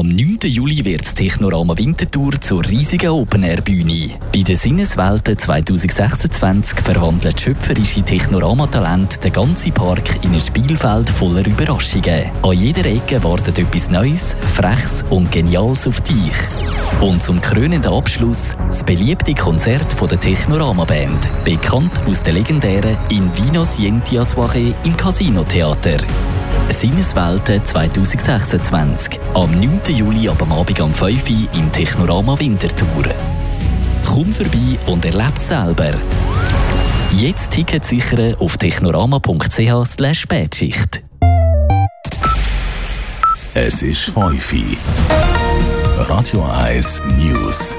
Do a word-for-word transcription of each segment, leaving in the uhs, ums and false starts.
Am neunten Juli wird das Technorama Winterthur zur riesigen Open-Air-Bühne. Bei den Sinneswelten zwanzig sechsundzwanzig verwandelt schöpferische Technorama-Talente den ganzen Park in ein Spielfeld voller Überraschungen. An jeder Ecke wartet etwas Neues, Freches und Geniales auf dich. Und zum krönenden Abschluss das beliebte Konzert von der Technorama-Band, bekannt aus der legendären In Vino Sienti a Soirée im Casino-Theater. Sinneswelten zwanzig sechsundzwanzig. Am neunten Juli ab am Abend um fünf Uhr im Technorama Winterthur. Komm vorbei und erleb's selber. Jetzt Tickets sichern auf technorama punkt c h slash spätschicht. Es ist fünf Uhr. Radio eins News.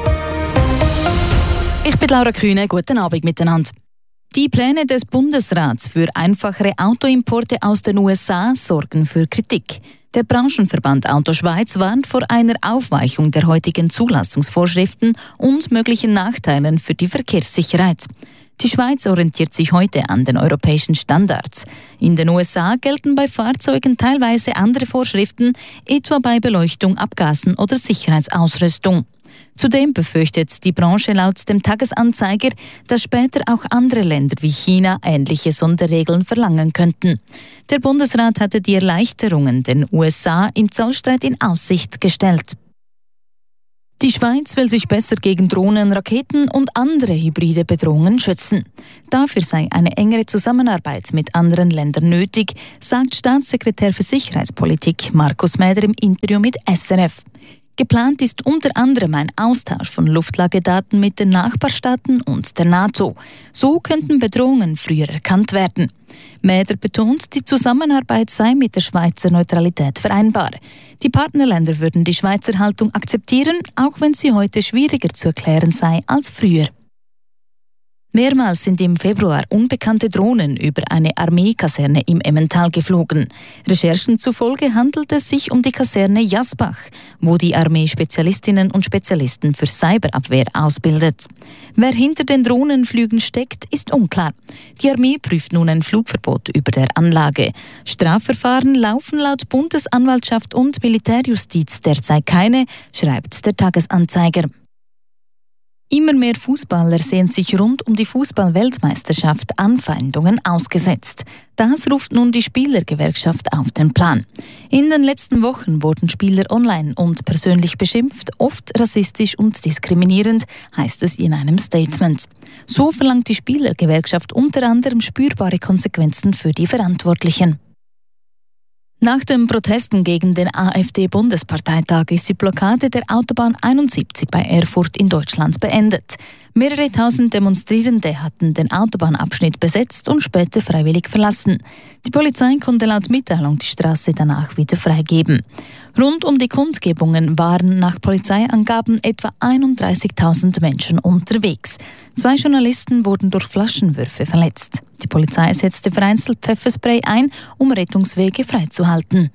Ich bin Laura Kühne, guten Abend miteinander. Die Pläne des Bundesrats für einfachere Autoimporte aus den U S A sorgen für Kritik. Der Branchenverband Auto Schweiz warnt vor einer Aufweichung der heutigen Zulassungsvorschriften und möglichen Nachteilen für die Verkehrssicherheit. Die Schweiz orientiert sich heute an den europäischen Standards. In den U S A gelten bei Fahrzeugen teilweise andere Vorschriften, etwa bei Beleuchtung, Abgasen oder Sicherheitsausrüstung. Zudem befürchtet die Branche laut dem Tagesanzeiger, dass später auch andere Länder wie China ähnliche Sonderregeln verlangen könnten. Der Bundesrat hatte die Erleichterungen den U S A im Zollstreit in Aussicht gestellt. Die Schweiz will sich besser gegen Drohnen, Raketen und andere hybride Bedrohungen schützen. Dafür sei eine engere Zusammenarbeit mit anderen Ländern nötig, sagt Staatssekretär für Sicherheitspolitik Markus Mäder im Interview mit S R F. Geplant ist unter anderem ein Austausch von Luftlagedaten mit den Nachbarstaaten und der NATO. So könnten Bedrohungen früher erkannt werden. Mäder betont, die Zusammenarbeit sei mit der Schweizer Neutralität vereinbar. Die Partnerländer würden die Schweizer Haltung akzeptieren, auch wenn sie heute schwieriger zu erklären sei als früher. Mehrmals sind im Februar unbekannte Drohnen über eine Armeekaserne im Emmental geflogen. Recherchen zufolge handelt es sich um die Kaserne Jasbach, wo die Armee Spezialistinnen und Spezialisten für Cyberabwehr ausbildet. Wer hinter den Drohnenflügen steckt, ist unklar. Die Armee prüft nun ein Flugverbot über der Anlage. Strafverfahren laufen laut Bundesanwaltschaft und Militärjustiz derzeit keine, schreibt der Tagesanzeiger. Immer mehr Fußballer sehen sich rund um die Fußball-Weltmeisterschaft Anfeindungen ausgesetzt. Das ruft nun die Spielergewerkschaft auf den Plan. In den letzten Wochen wurden Spieler online und persönlich beschimpft, oft rassistisch und diskriminierend, heißt es in einem Statement. So verlangt die Spielergewerkschaft unter anderem spürbare Konsequenzen für die Verantwortlichen. Nach den Protesten gegen den AfD-Bundesparteitag ist die Blockade der Autobahn einundsiebzig bei Erfurt in Deutschland beendet. Mehrere tausend Demonstrierende hatten den Autobahnabschnitt besetzt und später freiwillig verlassen. Die Polizei konnte laut Mitteilung die Straße danach wieder freigeben. Rund um die Kundgebungen waren nach Polizeiangaben etwa einunddreißigtausend Menschen unterwegs. Zwei Journalisten wurden durch Flaschenwürfe verletzt. Die Polizei setzte vereinzelt Pfefferspray ein, um Rettungswege freizuhalten.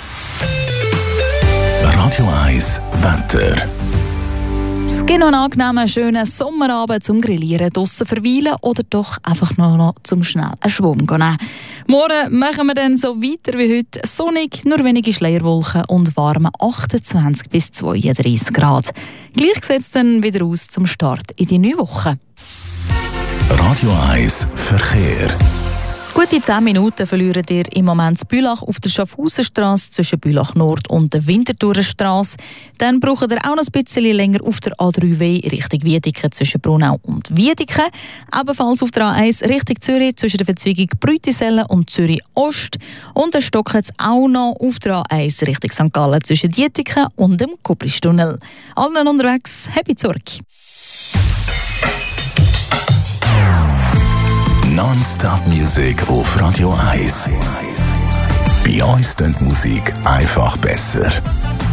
Radio eins Wetter. Es gibt noch einen angenehmen, schönen Sommerabend zum Grillieren, draussen verweilen oder doch einfach nur noch zum schnell einen Schwung nehmen. Morgen machen wir dann so weiter wie heute. Sonnig, nur wenige Schleierwolken und warme achtundzwanzig bis zweiunddreißig Grad. Gleich sieht es dann wieder aus zum Start in die neue Woche. Radio eins Verkehr. Gute zehn Minuten verlieren ihr im Moment in Bülach auf der Schaffhausenstrasse zwischen Bülach Nord und der Winterthurer Strasse. Dann braucht ihr auch noch ein bisschen länger auf der A drei W Richtung Wiedeke zwischen Brunau und Wiedeke. Ebenfalls auf der A eins Richtung Zürich zwischen der Verzweigung Brütisellen und Zürich Ost. Und dann stockt es auch noch auf der A eins Richtung Sankt Gallen zwischen Dietike und dem Kublistunnel. Allen unterwegs, happy zurück! Non-Stop-Musik auf Radio eins. Bei uns klingt Musik einfach besser.